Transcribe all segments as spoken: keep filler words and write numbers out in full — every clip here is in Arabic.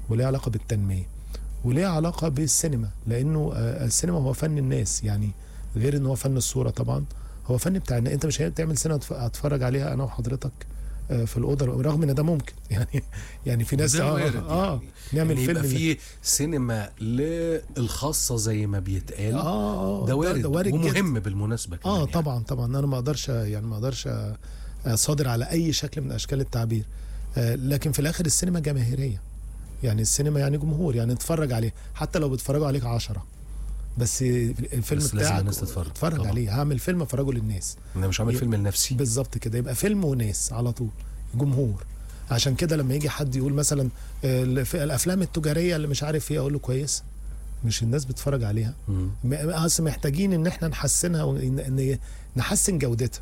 وليه علاقه بالتنميه وليه علاقه بالسينما، لانه السينما هو فن الناس، يعني غير ان هو فن الصوره طبعا، هو فن بتاع الناس. انت مش هتعمل سينما اتفرج عليها انا وحضرتك في الاوضه، رغم ان ده ممكن يعني يعني في ناس اه اه يعني نعمل يعني فيلم يبقى في سينما للخاصه زي ما بيتقال. اه ده وارد, ده وارد ومهم جد. بالمناسبه كمان اه يعني. طبعا طبعا انا ما اقدرش يعني ما اقدرش صادر على اي شكل من اشكال التعبير، آه لكن في الاخر السينما جماهيريه، يعني السينما يعني جمهور، يعني اتفرج عليه حتى لو بتفرجوا عليك عشرة، بس الفيلم بس بتاعك الناس تتفرج اتفرج عليه. هعمل فيلم افرجه للناس، انا مش عامل فيلم لنفسي. بالظبط كده، يبقى فيلم وناس على طول، جمهور. عشان كده لما يجي حد يقول مثلا في الافلام التجاريه اللي مش عارف ايه، اقول له كويس، مش الناس بتتفرج عليها؟ اصل محتاجين ان احنا نحسنها ونحسن جودتها،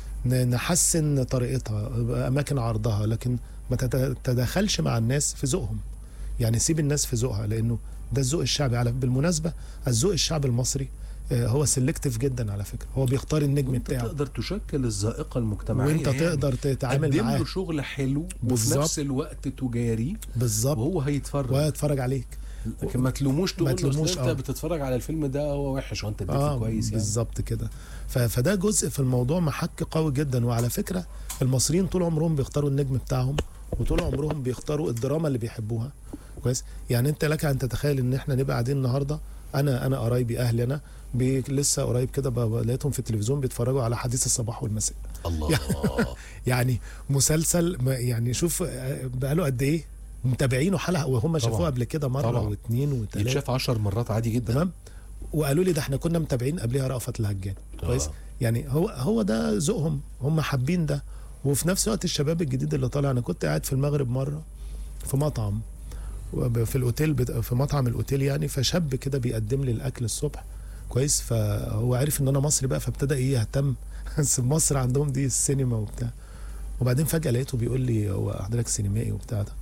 نحسن طريقتها، اماكن عرضها، لكن ما تتدخلش مع الناس في ذوقهم، يعني سيب الناس في ذوقها، لانه ده الذوق الشعبي. على بالمناسبه الذوق الشعبي المصري هو سيلكتيف جدا على فكره، هو بيختار النجم وانت بتاعه، تقدر تشكل الذائقه المجتمعيه، وانت يعني تقدر تتعامل معاه، قدم له شغل حلو وفي نفس الوقت تجاري بالظبط، وهو هيتفرج وهيتفرج عليك، لكن ما تلوموش تقول له انت آه. بتتفرج على الفيلم ده هو وحش وانت اديته آه كويس يعني. بالظبط كده. فده جزء في الموضوع محك قوي جدا. وعلى فكره المصريين طول عمرهم بيختاروا النجم بتاعهم، وطول عمرهم بيختاروا الدراما اللي بيحبوها كويس. يعني انت لك ان تتخيل ان احنا نبقى قاعدين النهارده، انا انا قرايبي اهلي انا لسه قريب كده لقيتهم في التلفزيون بيتفرجوا على حديث الصباح والمساء. الله يعني مسلسل يعني شوف بقاله قد ايه متابعينه حلقه، وهم شافوه قبل كده مره واثنين وثلاثه، يتشاف عشر مرات عادي جدا. تمام. وقالوا لي ده احنا كنا متابعين قبلها رأفت الهجان كويس. يعني هو هو ده ذوقهم، هم حابين ده. وفي نفس الوقت الشباب الجديد اللي طالع، انا كنت قاعد في المغرب مره في مطعم في الاوتيل، في مطعم الاوتيل يعني، فشاب كده بيقدم لي الاكل الصبح كويس، فهو عارف ان انا مصري بقى، فابتدى ايه يهتم في مصر عندهم دي السينما وبتاع. وبعدين فجاه لقيته بيقول لي هو حضرتك سينمائي وبتاع ده،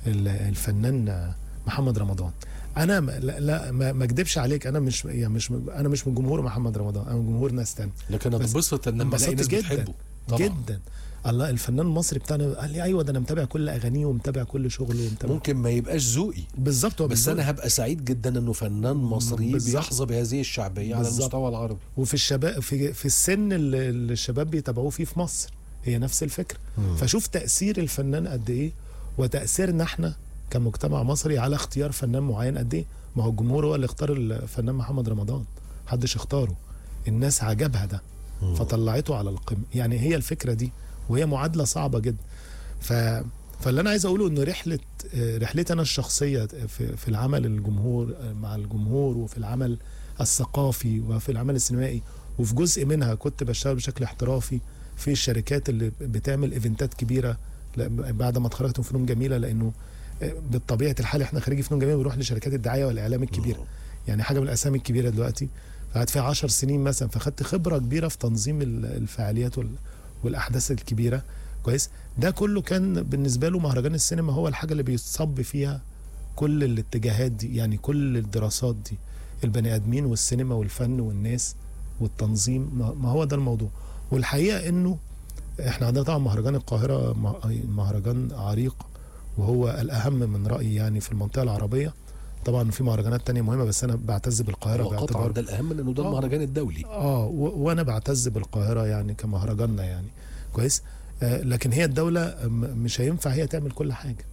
الفنان محمد رمضان. انا لا, لا ما اكدبش عليك، انا مش يعني مش انا مش من جمهور محمد رمضان، انا من جمهور ناس تاني، لكن اتبسط ان لما الاقي ناس بتحبه طبعا جدا. الله الفنان المصري بتاعنا قال لي ايوه ده انا متابع كل اغانيه ومتابع كل شغله ومتابع. ممكن ما يبقاش ذوقي بالظبط، بس انا هبقى سعيد جدا انه فنان مصري بيحظى بهذه الشعبيه على المستوى العربي. وفي الشباب في في السن اللي الشباب بيتابعوه فيه في مصر هي نفس الفكره. مم. فشوف تاثير الفنان قد ايه، وتاثيرنا احنا كمجتمع مصري على اختيار فنان معين قد ايه. ما هو الجمهور هو اللي اختار الفنان محمد رمضان، محدش اختاره، الناس عجبها ده مم. فطلعته على القمه. يعني هي الفكره دي، وهي معادله صعبه جدا. ف فاللي انا عايز اقوله انه رحله رحلتي انا الشخصيه في في العمل الجمهور مع الجمهور، وفي العمل الثقافي، وفي العمل السينمائي، وفي جزء منها كنت بشتغل بشكل احترافي في الشركات اللي بتعمل ايفنتات كبيره بعد ما اتخرجت من فنون جميله، لانه بالطبيعه الحال احنا خريجي فنون جميله بنروح لشركات الدعايه والاعلام الكبيره، يعني حاجه من الاسامي الكبيره دلوقتي. فقعدت فيها عشر سنين مثلا، فاخدت خبره كبيره في تنظيم الفعاليات والاحداث الكبيره كويس. ده كله كان بالنسبه له مهرجان السينما هو الحاجه اللي بيصب فيها كل الاتجاهات دي، يعني كل الدراسات دي، البني ادمين والسينما والفن والناس والتنظيم، ما هو ده الموضوع. والحقيقه انه احنا عندنا طبعا مهرجان القاهره مهرجان عريق، وهو الاهم من رايي يعني في المنطقه العربيه. طبعا في مهرجانات تانية مهمه، بس انا بعتز بالقاهره باعتبار ده الاهم لانه ده المهرجان الدولي. اه وانا بعتز بالقاهره يعني كمهرجاننا يعني كويس. آه لكن هي الدوله مش هينفع هي تعمل كل حاجه.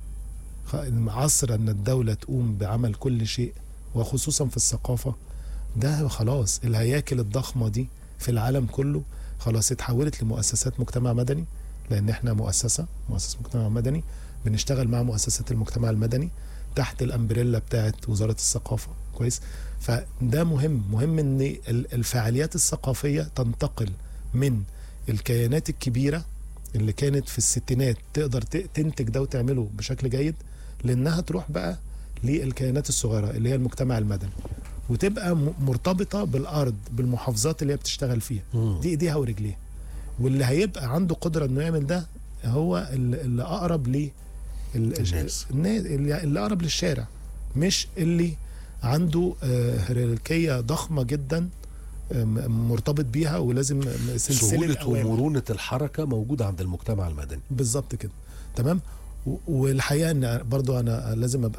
عصر ان الدوله تقوم بعمل كل شيء، وخصوصا في الثقافه، ده خلاص الهياكل الضخمه دي في العالم كله خلاص اتحولت لمؤسسات مجتمع مدني، لان احنا مؤسسه مؤسسه مجتمع مدني بنشتغل مع مؤسسات المجتمع المدني تحت الامبريلا بتاعت وزاره الثقافه كويس. فده مهم مهم ان الفعاليات الثقافيه تنتقل من الكيانات الكبيره اللي كانت في الستينات تقدر تنتج ده وتعمله بشكل جيد، لانها تروح بقى للكيانات الصغيره اللي هي المجتمع المدني، وتبقى مرتبطه بالارض بالمحافظات اللي هي بتشتغل فيها. دي ايديها ورجليها. واللي هيبقى عنده قدره انه يعمل ده هو اللي اقرب ل الناس، اللي اقرب للشارع، مش اللي عنده هيراركيه ضخمه جدا مرتبط بيها ولازم سلسله. سهوله ومرونه الحركه موجوده عند المجتمع المدني. بالظبط كده تمام. والحقيقه ان برضو انا لازم ابقى